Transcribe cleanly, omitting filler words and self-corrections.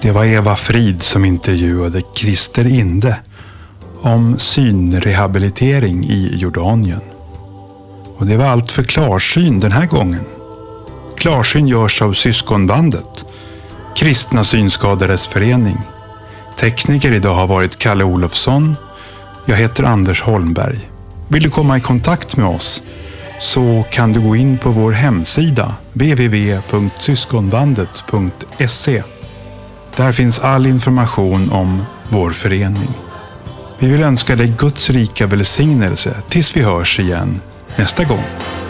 Det var Eva Frid som intervjuade Christer Inde om synrehabilitering i Jordanien. Och det var allt för Klarsyn den här gången. Klarsyn görs av Syskonbandet, Kristna synskadades förening. Tekniker idag har varit Kalle Olofsson. Jag heter Anders Holmberg. Vill du komma i kontakt med oss så kan du gå in på vår hemsida www.syskonbandet.se. Där finns all information om vår förening. Vi vill önska dig Guds rika välsignelse tills vi hörs igen nästa gång.